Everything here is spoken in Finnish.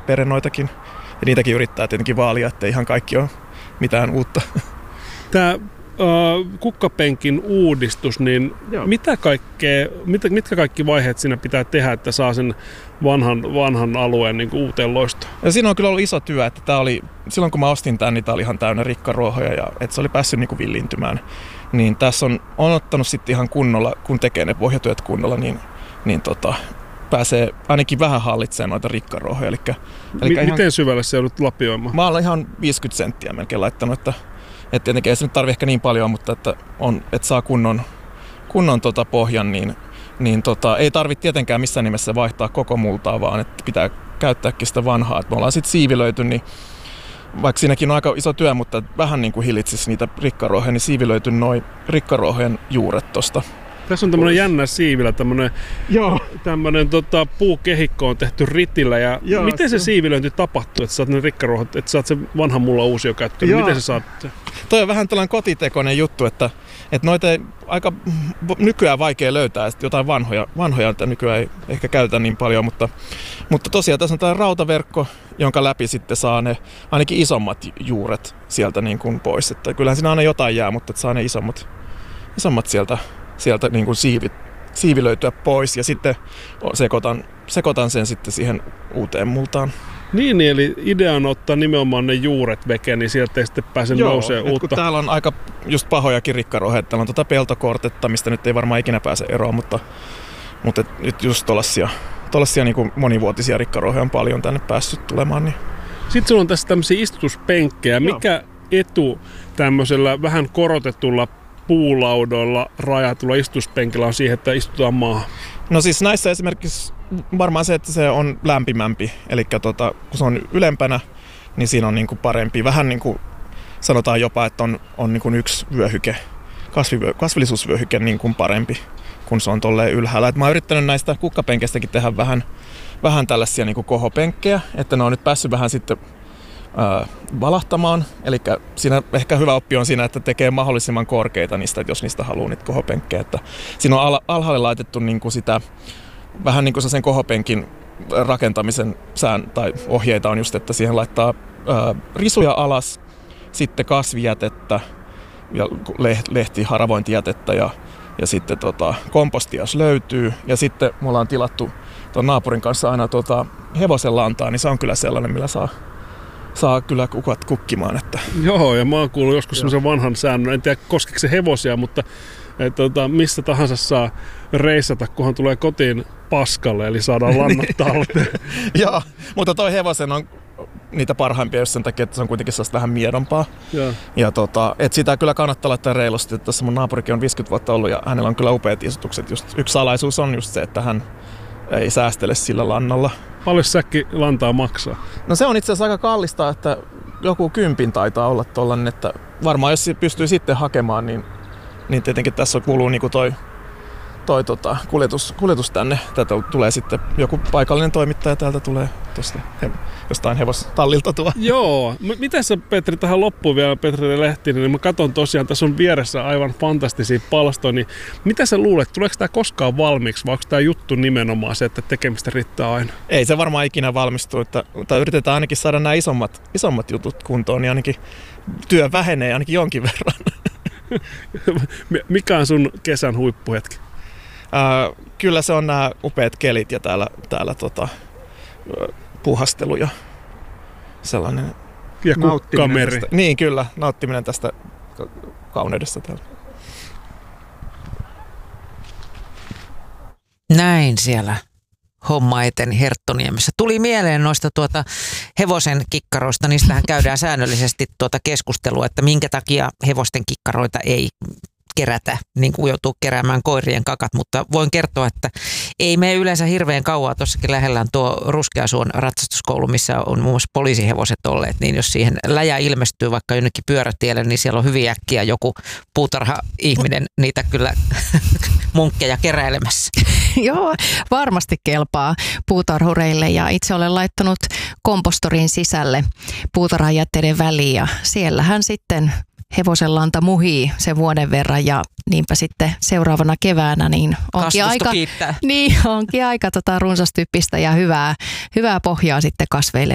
perennoitakin. Ja niitäkin yrittää tietenkin vaalia, ettei ihan kaikki ole mitään uutta. Tämä kukkapenkin uudistus, niin mitkä kaikki vaiheet siinä pitää tehdä, että saa sen vanhan alueen niin kuin uuteen loistoon? Ja siinä on kyllä ollut iso työ, että tämä oli, silloin kun mä ostin tämän, niin tämä oli ihan täynnä rikkaruohoja ja että se oli päässyt niin kuin villintymään. Niin tässä on ottanut sitten ihan kunnolla, kun tekee ne pohjatyöt kunnolla, niin pääsee ainakin vähän hallitsemaan noita rikkaruohoja. Miten syvälle se joudut lapioimaan? Mä olen ihan 50 senttiä melkein laittanut, että tietenkin ei se nyt tarvitse ehkä niin paljon, mutta että saa kunnon pohjan, niin ei tarvitse tietenkään missään nimessä vaihtaa koko multaa, vaan että pitää käyttääkin sitä vanhaa. Et me ollaan sitten siivilöity, niin vaikka siinäkin on aika iso työ, mutta vähän niin kuin hillitsisi niitä rikkaruohoja, niin siivilöity noi rikkaruohojen juuret tosta. Tässä on tämmöinen jännä siivilä, tämmöinen puukehikko on tehty ritillä. Ja miten se siivilöinti tapahtuu, että saat ne rikkaruohot, että saat sen vanhan mulla uusio käyttöön? Miten se saat? Toi on vähän tällainen kotitekoinen juttu, että noita ei aika nykyään vaikea löytää. Jotain vanhoja että nykyään ei ehkä käytetä niin paljon, mutta tosiaan tässä on tämä rautaverkko, jonka läpi sitten saa ne ainakin isommat juuret sieltä niin kuin pois. Että kyllähän siinä aina jotain jää, mutta saa ne isommat sieltä niin kuin siivilöityä pois ja sitten sekoitan sen sitten siihen uuteen multaan. Niin, eli idea on ottaa nimenomaan ne juuret vekeen, niin sieltä ei sitten pääse nousee uutta. Kun täällä on aika just pahojakin rikkaruohoja, täällä on peltokortetta, mistä nyt ei varmaan ikinä pääse eroon, mutta nyt just tuollaisia niin kuin monivuotisia rikkaruohoja on paljon tänne päässyt tulemaan. Niin. Sitten sulla on tässä tämmöisiä istutuspenkkejä. Mikä etu tämmöisellä vähän korotetulla puulaudoilla rajatulla istutuspenkillä on siihen, että istutaan maahan? No siis näissä esimerkiksi varmaan se, että se on lämpimämpi. Eli kun se on ylempänä, niin siinä on niin kuin parempi. Vähän niin kuin sanotaan jopa, että on niin kuin yksi vyöhyke, kasvillisuusvyöhyke niin kuin parempi, kun se on tolleen ylhäällä. Et mä oon yrittänyt näistä kukkapengeistäkin tehdä vähän tällaisia niin kuin kohopenkkejä, että ne on nyt päässyt vähän sitten valahtamaan. Eli siinä ehkä hyvä oppi on siinä, että tekee mahdollisimman korkeita niistä, jos niistä haluaa niitä kohopenkkejä. Että siinä on alhaalle laitettu niin kuin sitä, vähän niin kuin sen kohopenkin rakentamisen tai ohjeita on just, että siihen laittaa risuja alas, sitten kasvijätettä ja lehtiharavointijätettä ja sitten kompostia jos löytyy. Ja sitten me ollaan tilattu tuon naapurin kanssa aina hevosen lantaa, niin se on kyllä sellainen, millä saa kyllä kukat kukkimaan. Että. Joo, ja mä oon kuullut joskus semmoisen vanhan säännön, en tiedä koskeeko se hevosia, mutta missä tahansa saa reissata, kunhan tulee kotiin paskalle, eli saadaan lannat talteen. Joo, mutta toi hevosen on niitä parhaimpia just sen takia, että se on kuitenkin sellaista vähän miedompaa. Ja että sitä kyllä kannattaa laittaa reilusti. Tässä mun naapurikin on 50 vuotta ollut ja hänellä on kyllä upeat istutukset. Just yksi salaisuus on just se, että hän ei säästele sillä lannalla. Paljon säkki lantaa maksaa? No se on itse asiassa aika kallista, että joku 10 taitaa olla tollainen, että varmaan jos pystyy sitten hakemaan, niin tietenkin tässä kuuluu niinku toi kuljetus tänne. Tätä tulee sitten joku paikallinen toimittaja täältä tulee tuosta jostain hevostallilta tuo. Joo. Miten sä, Petri, tähän loppuun vielä, Petri Lehtinen, niin mä katson tosiaan, tässä on vieressä aivan fantastisia palstoja, niin mitä sä luulet, tuleeko tämä koskaan valmiiksi, vai onko tämä juttu nimenomaan se, että tekemistä riittää aina? Ei se varmaan ikinä valmistu, mutta yritetään ainakin saada nämä isommat jutut kuntoon, niin ainakin työ vähenee ainakin jonkin verran. Mikä on sun kesän huippuhetki? Kyllä se on nämä upeat kelit ja täällä puhastelu ja sellainen ja kukkameri. Niin kyllä, nauttiminen tästä kauneudesta täällä. Näin siellä homma eteni Herttoniemessä. Tuli mieleen noista hevosen kikkaroista, niistähän käydään säännöllisesti keskustelua, että minkä takia hevosten kikkaroita ei kerätä, niin kuin joutuu keräämään koirien kakat, mutta voin kertoa, että ei mene yleensä hirveän kauaa. Tuossakin lähellä on tuo Ruskeasuon ratsastuskoulu, missä on muun muassa poliisihevoset olleet, niin jos siihen läjä ilmestyy vaikka jonnekin pyörätielle, niin siellä on hyvin äkkiä joku puutarha-ihminen niitä kyllä munkkeja keräilemässä. Joo, varmasti kelpaa puutarhureille ja itse olen laittanut kompostorin sisälle puutarhajätteiden väliin ja siellähän sitten hevosenlanta muhii sen vuoden verran ja niinpä sitten seuraavana keväänä niin onkin aika runsastyyppistä ja hyvää pohjaa sitten kasveille